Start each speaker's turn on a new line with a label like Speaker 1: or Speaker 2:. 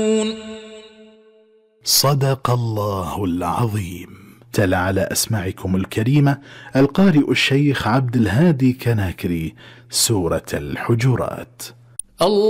Speaker 1: صدق الله العظيم. تلا على أسماعكم الكريمة القارئ الشيخ عبد الهادي كناكري سورة الحجرات.